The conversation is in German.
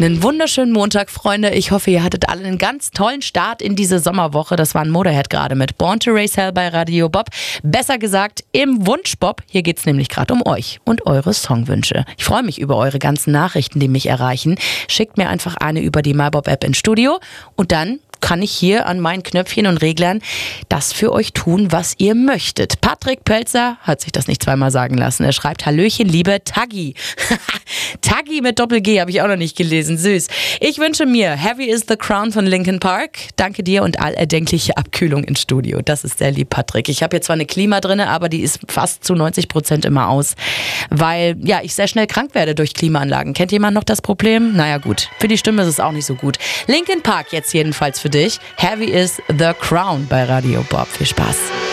Einen wunderschönen Montag, Freunde. Ich hoffe, ihr hattet alle einen ganz tollen Start in diese Sommerwoche. Das war ein Motorhead gerade mit Born to Race Hell bei Radio Bob. Besser gesagt, im Wunschbob. Hier geht es nämlich gerade um euch und eure Songwünsche. Ich freue mich über eure ganzen Nachrichten, die mich erreichen. Schickt mir einfach eine über die MyBob-App ins Studio und dann kann ich hier an meinen Knöpfchen und Reglern das für euch tun, was ihr möchtet. Patrick Pölzer hat sich das nicht zweimal sagen lassen. Er schreibt, Hallöchen, liebe Taggi. Taggi mit Doppel-G habe ich auch noch nicht gelesen. Süß. Ich wünsche mir Heavy is the Crown von Linkin Park. Danke dir und allerdenkliche Abkühlung ins Studio. Das ist sehr lieb, Patrick. Ich habe hier zwar eine Klima drin, aber die ist fast zu 90% immer aus, weil ich sehr schnell krank werde durch Klimaanlagen. Kennt jemand noch das Problem? Naja gut, für die Stimme ist es auch nicht so gut. Linkin Park jetzt jedenfalls für dich. Heavy is the Crown bei Radio Bob. Viel Spaß.